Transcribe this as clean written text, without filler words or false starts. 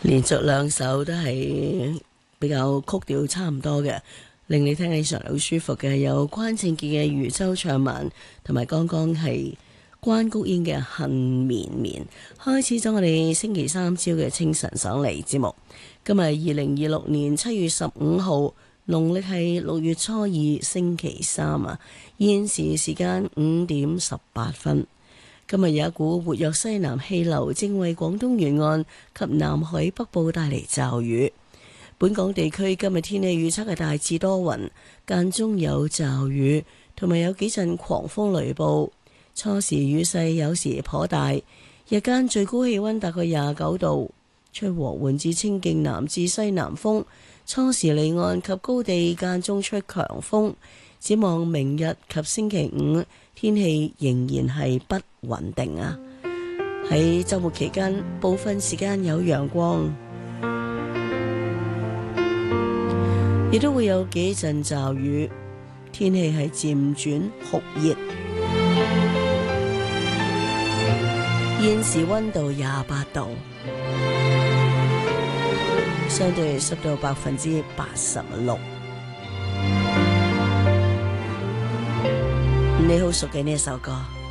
連續兩首都係比較曲調差唔多嘅，令你聽起上嚟好舒服嘅，有關正傑嘅漁舟唱晚，同埋剛剛係關菊英嘅恨綿綿。開始咗我哋星期三朝嘅清晨爽利節目。今日2026年7月15號，農曆係6月初二星期三啊，現時時間5點18分。今日有一股活躍西南氣流正為廣東沿岸及南海北部帶嚟驟雨。本港地區今日天氣預測係大致多雲，間中有驟雨，同埋有幾陣狂風雷暴。初時雨勢有時頗大，日間最高氣溫大概29度，吹和緩至清勁南至西南風。初時離岸及高地間中吹強風。展望明日及星期五，天氣仍然係不穩定啊！喺週末期間，部分時間有陽光，亦都會有幾陣驟雨，天氣係漸轉酷熱。現時溫度28度，相對濕度86%。你好熟嘅呢一首歌。